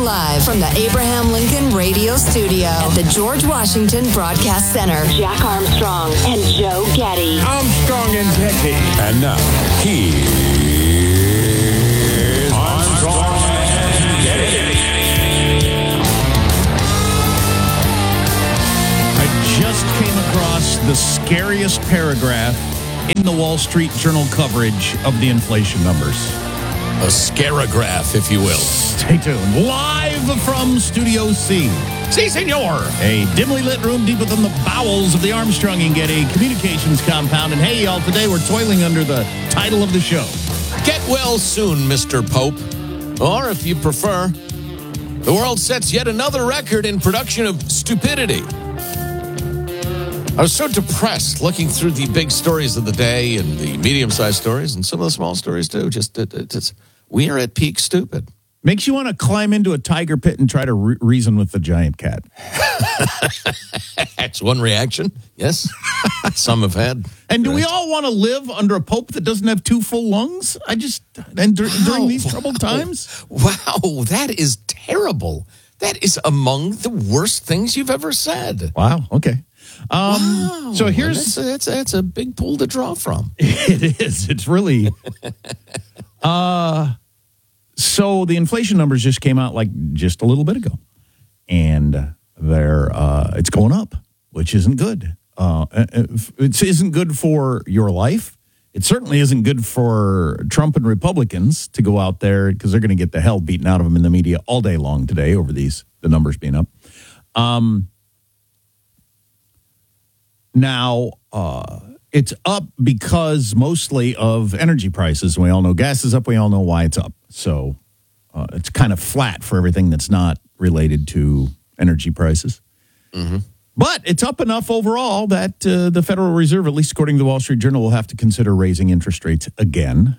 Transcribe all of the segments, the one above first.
live from the Abraham Lincoln Radio Studio at the George Washington Broadcast Center. Jack Armstrong and Joe Getty. Armstrong and Getty. And now, here's Armstrong and Getty. I just came across the scariest paragraph in the Wall Street Journal coverage of the inflation numbers. A scarograph, if you will. Stay tuned. Live from Studio C. Si, senor. A dimly lit room deep within the bowels of the Armstrong and Getty Communications compound. And hey, y'all, today we're toiling under the title of the show. Get well soon, Mr. Pope. Or, if you prefer, the world sets yet another record in production of stupidity. I was so depressed looking through the big stories of the day and the medium-sized stories and some of the small stories, too. We are at peak stupid. Makes you want to climb into a tiger pit and try to reason with the giant cat. That's one reaction. Yes. Some have had. And do we all want to live under a pope that doesn't have two full lungs? During these troubled times? Wow, that is terrible. That is among the worst things you've ever said. Wow, okay. Wow. So here's... That's a big pool to draw from. It is. It's really... So the inflation numbers just came out like just a little bit ago. And it's going up, which isn't good. It isn't good for your life. It certainly isn't good for Trump and Republicans to go out there because they're going to get the hell beaten out of them in the media all day long today over the numbers being up. Now, it's up because mostly of energy prices. We all know gas is up. We all know why it's up. So it's kind of flat for everything that's not related to energy prices. Mm-hmm. But it's up enough overall that the Federal Reserve, at least according to the Wall Street Journal, will have to consider raising interest rates again.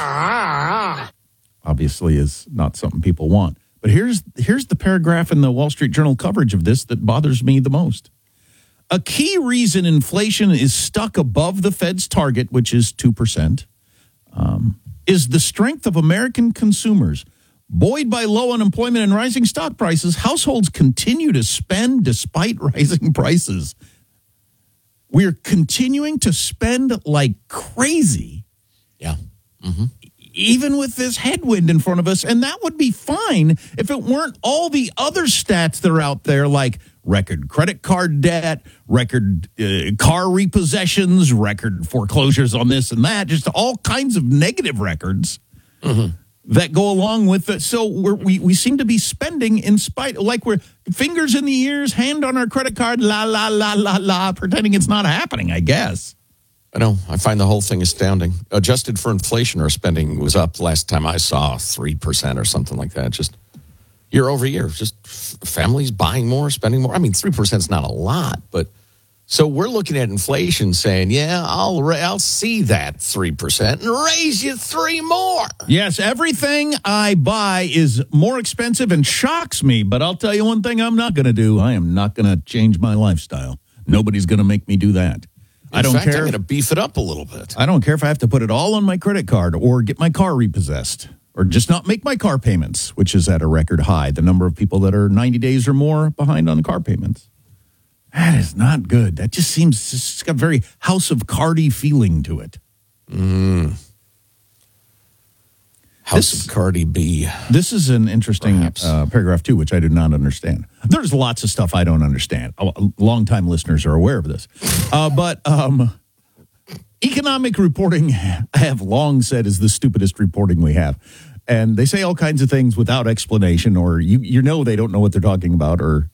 Obviously is not something people want. But here's the paragraph in the Wall Street Journal coverage of this that bothers me the most. A key reason inflation is stuck above the Fed's target, which is 2%, is the strength of American consumers. Buoyed by low unemployment and rising stock prices, households continue to spend despite rising prices. We're continuing to spend like crazy. Yeah. Mm-hmm. Even with this headwind in front of us. And that would be fine if it weren't all the other stats that are out there, like record credit card debt, record car repossessions, record foreclosures on this and that, just all kinds of negative records that go along with it. So we seem to be spending in spite, like we're fingers in the ears, hand on our credit card, la, la, la, la, la, pretending it's not happening, I guess. I know. I find the whole thing astounding. Adjusted for inflation, our spending was up last time I saw 3% or something like that. Just year over year, just families buying more, spending more. I mean, 3% is not a lot, but so we're looking at inflation saying, yeah, I'll see that 3% and raise you 3 more. Yes, everything I buy is more expensive and shocks me, but I'll tell you one thing I'm not going to do. I am not going to change my lifestyle. Nobody's going to make me do that. In fact, I'm going to beef it up a little bit. I don't care if I have to put it all on my credit card or get my car repossessed or just not make my car payments, which is at a record high, the number of people that are 90 days or more behind on the car payments. That is not good. That just seems, it's got a very House of Cardi feeling to it. House of Cardi B. This is an interesting paragraph, too, which I do not understand. There's lots of stuff I don't understand. Longtime listeners are aware of this. But economic reporting, I have long said, is the stupidest reporting we have. And they say all kinds of things without explanation, or you know they don't know what they're talking about, or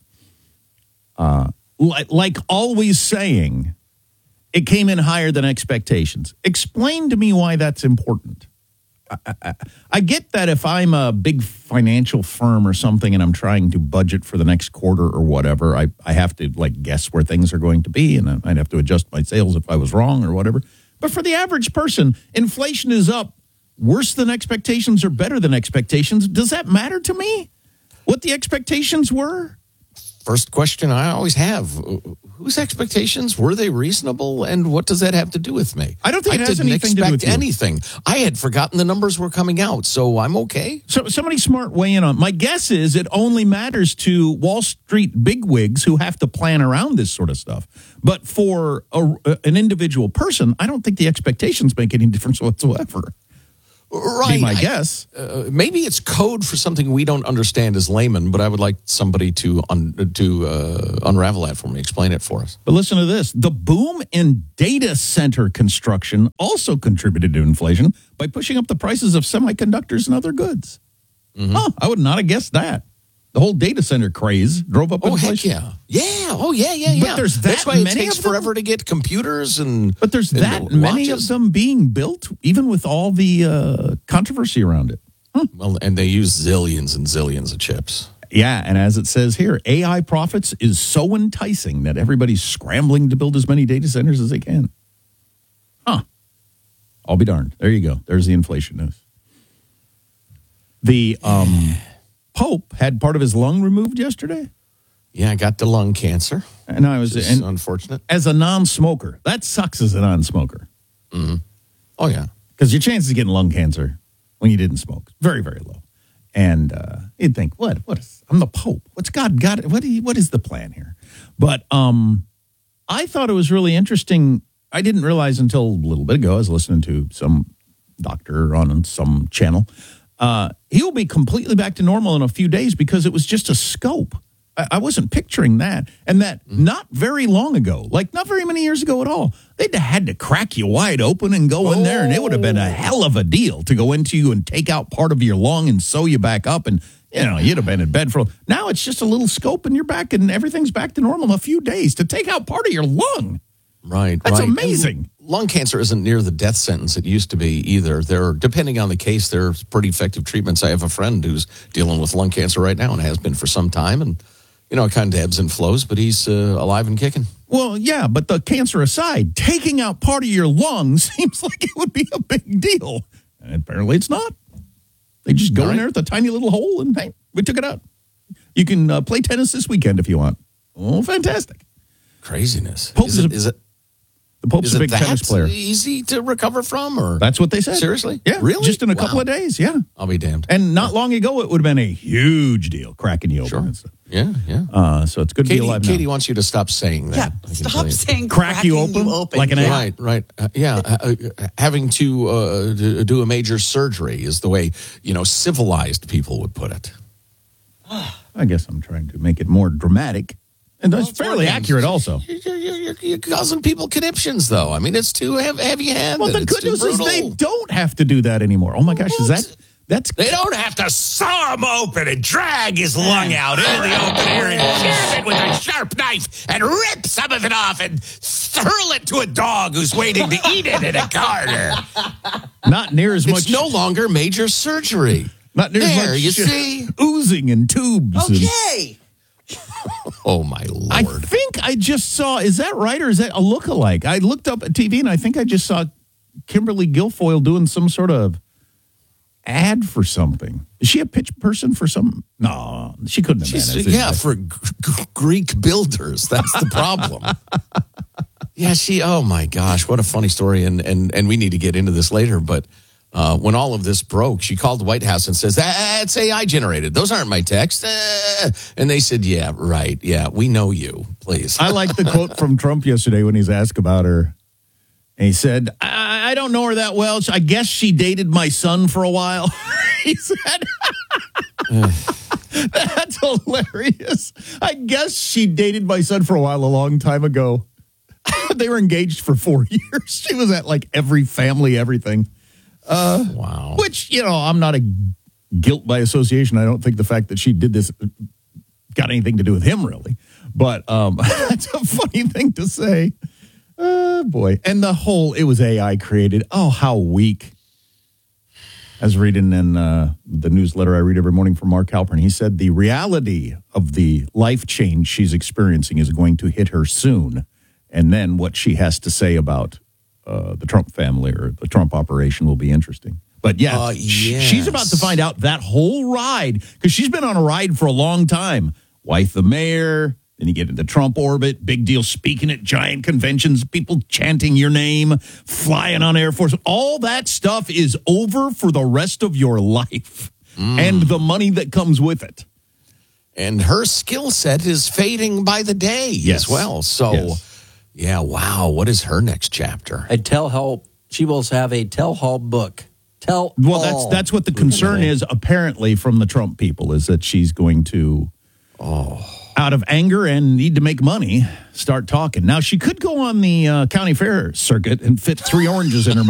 like always saying, it came in higher than expectations. Explain to me why that's important. I get that if I'm a big financial firm or something and I'm trying to budget for the next quarter or whatever, I have to like guess where things are going to be, and I'd have to adjust my sales if I was wrong or whatever. But for the average person, inflation is up worse than expectations or better than expectations. Does that matter to me? What the expectations were? First question I always have, whose expectations were they reasonable, and what does that have to do with me? I don't think it has didn't anything to do expect with you. anything. I had forgotten the numbers were coming out, so I'm okay. So somebody smart weigh in on. My guess is it only matters to Wall Street bigwigs who have to plan around this sort of stuff. But for an individual person, I don't think the expectations make any difference whatsoever. Right. Be my guess. Maybe it's code for something we don't understand as laymen, but I would like somebody to unravel that for me, explain it for us. But listen to this. The boom in data center construction also contributed to inflation by pushing up the prices of semiconductors and other goods. Huh, I would not have guessed that. The whole data center craze drove up inflation. Heck yeah. Yeah. Oh, yeah. But there's That's that why it many takes of them? forever to get computers and But there's and that many of watches. them being built, even with all the controversy around it. Well, and they use zillions and zillions of chips. Yeah, and as it says here, AI profits is so enticing that everybody's scrambling to build as many data centers as they can. Huh. I'll be darned. There you go. There's the inflation news. The Pope had part of his lung removed yesterday. Yeah, I got the lung cancer. And I was It's unfortunate. as a non-smoker. That sucks as a non-smoker. Oh, yeah. Because your chances of getting lung cancer when you didn't smoke, very, very low. And you'd think, what is, I'm the Pope. What's God got? What is the plan here? But I thought it was really interesting. I didn't realize until a little bit ago, I was listening to some doctor on some channel. He will be completely back to normal in a few days because it was just a scope. I wasn't picturing that. And that not very long ago, like not very many years ago at all, they'd had to crack you wide open and go in there, and it would have been a hell of a deal to go into you and take out part of your lung and sew you back up. And, you'd have been in bed for, now it's just a little scope and you're back and everything's back to normal in a few days to take out part of your lung. Right. That's right. amazing. And lung cancer isn't near the death sentence it used to be either. Depending on the case, there's pretty effective treatments. I have a friend who's dealing with lung cancer right now and has been for some time. And, it kind of ebbs and flows, but he's alive and kicking. Well, yeah, but the cancer aside, taking out part of your lung seems like it would be a big deal. And apparently it's not. They just go in there with a tiny little hole and, hey, we took it out. You can play tennis this weekend if you want. Oh, fantastic. Craziness. Pope Is it The Pope's a big that tennis player. easy to recover from? Or That's what they said. Seriously? Yeah. Really? Just in a Wow. couple of days, yeah. I'll be damned. And not long ago, it would have been a huge deal, cracking you open Sure. and stuff. Yeah. So it's good to be alive now. Katie wants you to stop saying that. Yeah, I can tell stop you. saying Crack you cracking open like an egg. Right. Having to do a major surgery is the way, civilized people would put it. I guess I'm trying to make it more dramatic. And that's fairly accurate also. You're causing people conniptions, though. I mean, it's too heavy-handed. Well, the It's good too news is brutal. they don't have to do that anymore. Oh, my gosh, that's... They don't have to saw him open and drag his lung out into the open air and jab it with a sharp knife and rip some of it off and hurl it to a dog who's waiting to eat it in a corner. Not near as much... It's no longer major surgery. Not near as There, much you see? oozing and tubes. and- Okay. Oh, my Lord. I think I just saw, is that right, or is that a lookalike? I looked up at TV, and I think I just saw Kimberly Guilfoyle doing some sort of ad for something. Is she a pitch person for some? No, she couldn't have been. is it? Yeah, for Greek builders. That's the problem. Yeah, oh my gosh, what a funny story. And we need to get into this later, but when all of this broke, she called the White House and says, it's AI generated. Those aren't my texts. And they said, yeah, right. Yeah, we know you, please. I like the quote from Trump yesterday when he's asked about her. And he said, I don't know her that well. I guess she dated my son for a while. He said, that's hilarious. I guess she dated my son for a while a long time ago. They were engaged for 4 years. She was at like every family, everything. Wow. Which, I'm not a guilt by association. I don't think the fact that she did this got anything to do with him, really. But that's a funny thing to say. Oh, boy. And it was AI created. Oh, how weak. I was reading in the newsletter I read every morning from Mark Halpern. He said the reality of the life change she's experiencing is going to hit her soon. And then what she has to say about the Trump family or the Trump operation will be interesting. But yeah, she's about to find out that whole ride, because she's been on a ride for a long time. Wife the mayor, Then you get into Trump orbit, big deal, speaking at giant conventions, people chanting your name, flying on Air Force. All that stuff is over for the rest of your life and the money that comes with it. And her skill set is fading by the day as well. So, yeah, wow. What is her next chapter? She will have a tell-all book. Well, that's what the concern is, apparently, from the Trump people, is that she's going to, out of anger and need to make money, start talking. Now, she could go on the county fair circuit and fit 3 oranges in her mouth.